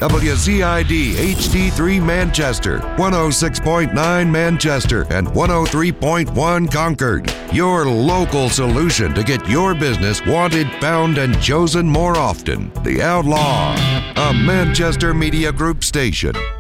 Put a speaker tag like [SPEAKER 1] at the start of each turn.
[SPEAKER 1] WZID HD3 Manchester, 106.9 Manchester, and 103.1 Concord. Your local solution to get your business wanted, found, and chosen more often. The Outlaw, a Manchester Media Group station.